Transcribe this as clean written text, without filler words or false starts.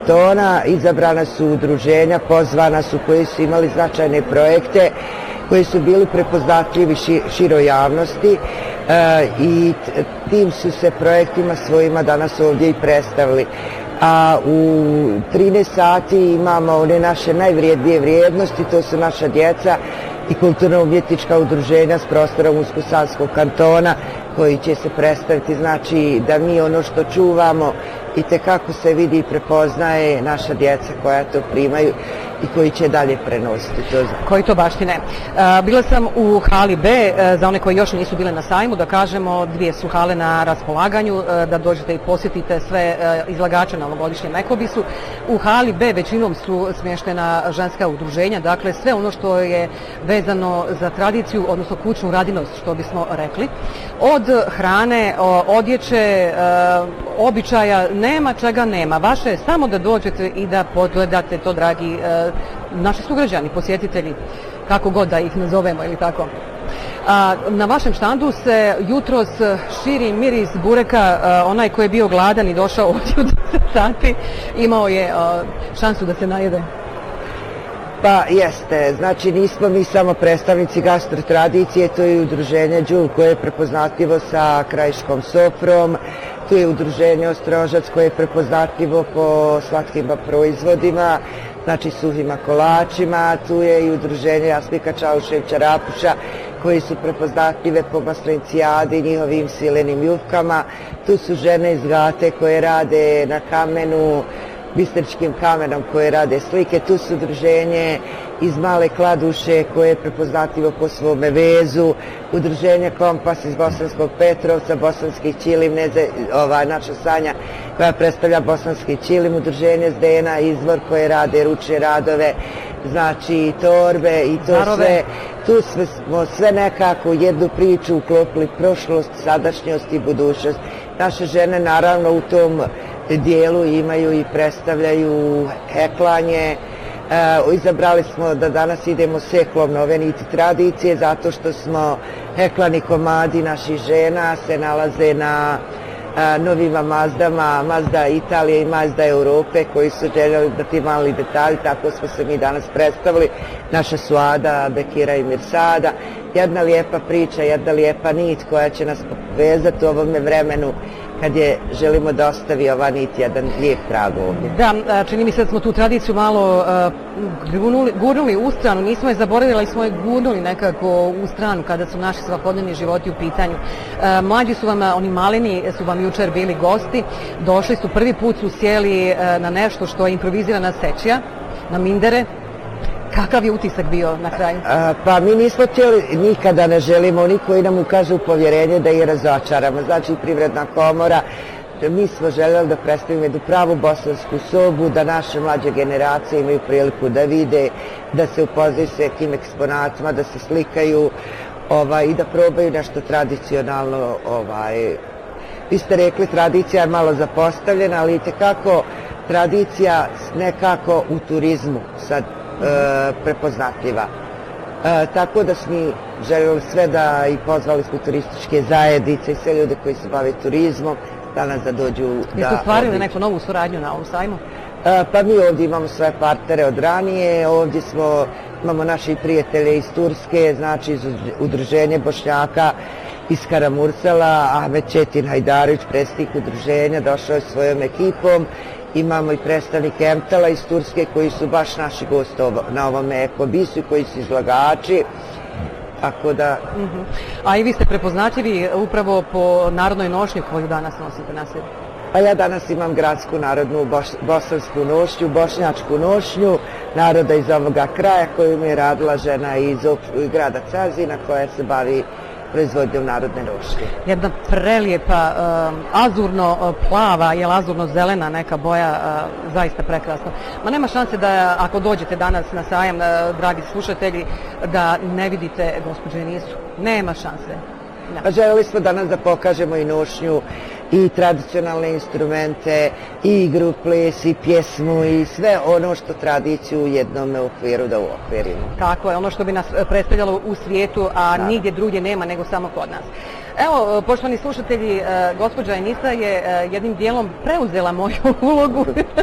Tona, izabrana su udruženja, pozvana su koji su imali značajne projekte, koji su bili prepoznatljivi široj javnosti i tim su se projektima svojima danas ovdje i predstavili. A u 13 sati imamo one naše najvrijednije vrijednosti, to su naša djeca i kulturno-umjetnička udruženja s prostora Unsko-Sanskog kantona koji će se predstaviti, znači da mi ono što čuvamo i tekako se vidi i prepoznaje naša djeca koja to primaju i koji će dalje prenositi. Koji to baštine. Bila sam u hali B, za one koji još nisu bile na sajmu, da kažemo, 2 su hale na raspolaganju, da dođete i posjetite sve izlagače na ovogodišnjem Ekobisu. U hali B većinom su smještena ženska udruženja, dakle sve ono što je vezano za tradiciju, odnosno kućnu radinost, što bismo rekli. Od hrane, odjeće, običaja, nema čega nema. Vaše je samo da dođete i da pogledate to, dragi naši sugrađani, posjetitelji, kako god da ih nazovemo ili tako. Na vašem štandu se jutros širi miris bureka, onaj koji je bio gladan i došao ovdje u 10 sati, imao je šansu da se najede. Pa jeste, znači nismo mi samo predstavnici gastrotradicije, to je udruženje Đul koje je prepoznatljivo sa krajiškom sofrom, tu je udruženje Ostrožac koje je prepoznatljivo po slatkim proizvodima, znači suhima kolačima, tu je i udruženje Jasmika Čauševića Rapuša koji su prepoznatljive po maslencijadi i njihovim silenim jufkama, tu su žene iz Gate koje rade na kamenu, bistričkim kamenom koje rade slike, tu su udruženje iz Male Kladuše koje je prepoznatljivo po svome vezu, udruženje Kompas iz Bosanskog Petrovca, Bosanski Ćilim, naša Sanja koja predstavlja Bosanski Ćilim, udruženje Zdena Izvor koje rade ručne radove, znači torbe i to sve. Tu smo sve nekako u jednu priču uklopili prošlost, sadašnjost i budućnost. Naše žene naravno u tom dijelu imaju i predstavljaju heklanje. Izabrali smo da danas idemo seklom nove niti tradicije zato što smo heklani komadi naših žena se nalaze na novima Mazdama, Mazda Italije i Mazda Europe koji su željeli da ti mali detalji, tako smo se mi danas predstavili. Naša Suada, Bekira i Mirsada, jedna lijepa priča, jedna lijepa nit koja će nas povezati u ovome vremenu kad je želimo da ostavi ova nit jedan lijep trag ovdje. Da, čini mi se da smo tu tradiciju malo gurnuli u stranu, nismo je zaboravili, ali smo je gurnuli nekako u stranu kada su naši svakodnevni životi u pitanju. Mlađi su vam, oni maleni, su vam jučer bili gosti, došli su, prvi put su sjeli na nešto što je improvizirana sečija, na mindere. Kakav je utisak bio na kraju? Pa mi nismo htjeli, nikada ne želimo, oni koji nam ukažu povjerenje da ih razočaramo. Znači Privredna komora, mi smo željeli da predstavimo jednu pravu bosansku sobu, da naše mlađe generacije imaju priliku da vide, da se upoznaju s nekim eksponatima, da se slikaju i da probaju nešto tradicionalno. Vi ste rekli tradicija je malo zapostavljena, ali itekako tradicija nekako u turizmu sad prepoznatljiva. Tako da smo željeli sve da i pozvali smo turističke zajednice i sve ljude koji se bave turizmom danas da dođu. Jeste ostvarili neku novu suradnju na ovom sajmu? Pa mi ovdje imamo sve partnere od ranije, ovdje imamo naši prijatelje iz Turske, znači iz udruženja Bošnjaka iz Karamursala, Ahmet Četin Hajdarović, predsjednik udruženja, došao je svojom ekipom. Imamo i predstavnike Emtala iz Turske koji su baš naši gosti na ovom Ekobisu i koji su izlagači. Tako da... A i vi ste prepoznatljivi upravo po narodnoj nošnji koju danas nosite na sebi? Pa ja danas imam gradsku narodnu bosansku nošnju, bošnjačku nošnju naroda iz ovoga kraja koju mi je radila žena iz grada Cazina koja se bavi proizvodnjom narodne nošnje. Jedna prelijepa, azurno-plava, azurno-zelena neka boja, zaista prekrasno. Ma nema šanse da ako dođete danas na sajam, dragi slušatelji, da ne vidite gospođu Enisu. Nema šanse. Pa želeli smo danas da pokažemo i nošnju, i tradicionalne instrumente, i igru, ples, i pjesmu, i sve ono što tradiciju u jednom okviru da uokvirimo. Tako je, ono što bi nas predstavljalo u svijetu, a nigdje drugdje nema nego samo kod nas. Evo, poštovani slušatelji, gospođa Enisa je jednim dijelom preuzela moju ulogu.